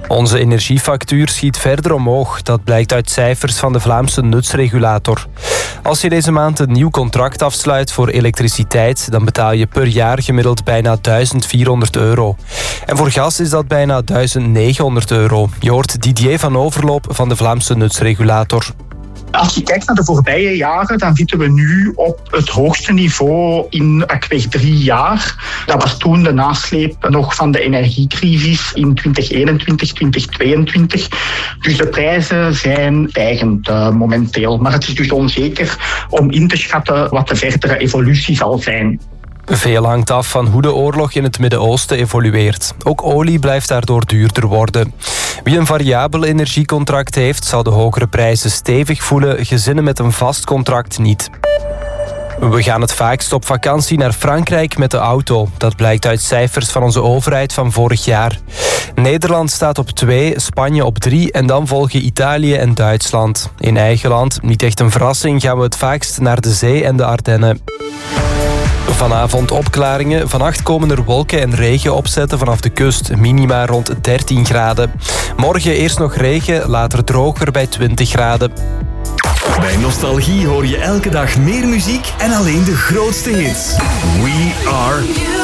Onze energiefactuur schiet verder omhoog. Dat blijkt uit cijfers van de Vlaamse nutsregulator. Als je deze maand een nieuw contract afsluit voor elektriciteit, dan betaal je per jaar gemiddeld bijna €1.400. En voor gas is dat bijna €1.900. Je hoort Didier van Overloop van de Vlaamse nutsregulator. Als je kijkt naar de voorbije jaren, dan zitten we nu op het hoogste niveau in pakweg 3 jaar. Dat was toen de nasleep nog van de energiecrisis in 2021, 2022. Dus de prijzen zijn stijgend momenteel. Maar het is dus onzeker om in te schatten wat de verdere evolutie zal zijn. Veel hangt af van hoe de oorlog in het Midden-Oosten evolueert. Ook olie blijft daardoor duurder worden. Wie een variabel energiecontract heeft, zal de hogere prijzen stevig voelen. Gezinnen met een vast contract niet. We gaan het vaakst op vakantie naar Frankrijk met de auto. Dat blijkt uit cijfers van onze overheid van vorig jaar. Nederland staat op 2, Spanje op 3 en dan volgen Italië en Duitsland. In eigen land, niet echt een verrassing, gaan we het vaakst naar de zee en de Ardennen. Vanavond opklaringen. Vannacht komen er wolken en regen opzetten vanaf de kust. Minima rond 13 graden. Morgen eerst nog regen, later droger bij 20 graden. Bij Nostalgie hoor je elke dag meer muziek en alleen de grootste hits. We are